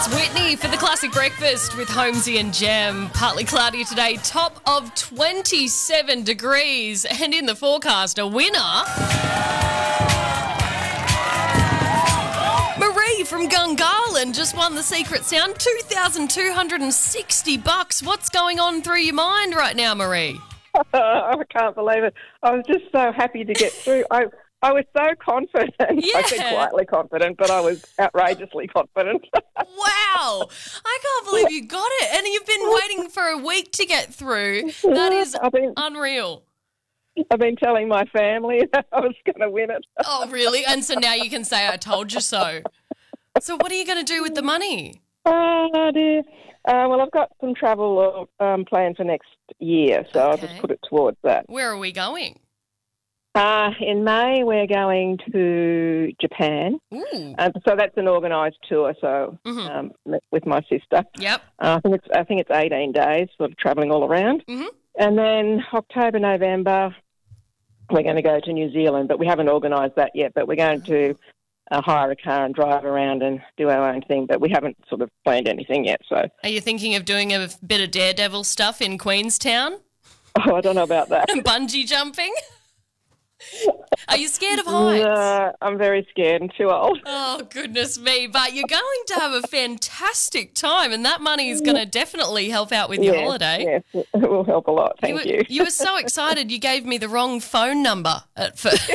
Whitney for the classic breakfast with Holmesy and Jem. Partly cloudy today, top of 27 degrees. And in the forecast, a winner. Marie from Gungahlin just won the secret sound, $2,260. What's going on through your mind right now, Marie? I can't believe it. I was just so happy to get through. I was so confident. Yeah. I said quietly confident, but I was outrageously confident. Wow. I can't believe you got it. And you've been waiting for a week to get through. That is unreal. I've been telling my family that I was going to win it. Oh, really? And so now you can say, I told you so. So what are you going to do with the money? Oh, dear. Well, I've got some travel planned for next year, so I'll just put it towards that. Where are we going? In May, we're going to Japan. Ooh. So that's an organised tour, with my sister. Yep. I think it's 18 days, sort of travelling all around. Mm-hmm. And then October, November, we're going to go to New Zealand, but we haven't organised that yet. But we're going to hire a car and drive around and do our own thing, but we haven't sort of planned anything yet. So, are you thinking of doing a bit of daredevil stuff in Queenstown? Oh, I don't know about that. Bungee jumping? Are you scared of heights? No, I'm very scared and too old. Oh, goodness me. But you're going to have a fantastic time, and that money is going to definitely help out with your holiday. Yes, it will help a lot. Thank you. You were so excited you gave me the wrong phone number at first.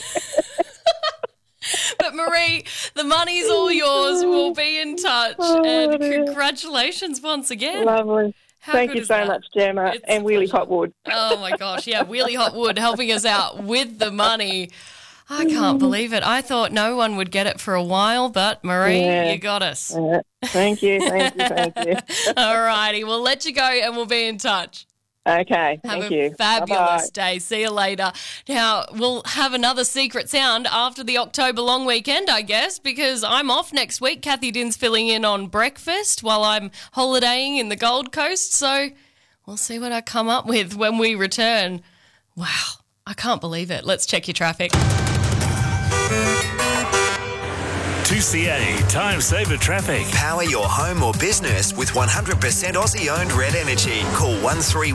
But, Marie, the money's all yours. We'll be in touch. And congratulations once again. Lovely. Thank you so much, Gemma, and Wheelie Hot Wood. Oh, my gosh. Yeah, Wheelie Hot Wood helping us out with the money. I can't believe it. I thought no one would get it for a while, but, Marie, you got us. Thank you. All righty. We'll let you go and we'll be in touch. Okay, thank you. Have a fabulous Bye-bye. day. See you later. Now, we'll have another secret sound after the October long weekend, I guess, because I'm off next week. Kathy Din's filling in on breakfast while I'm holidaying in the Gold Coast, so we'll see what I come up with when we return. Wow, I can't believe it. Let's check your traffic. 2CA Time Saver Traffic. Power your home or business with 100% Aussie-owned Red Energy. Call 13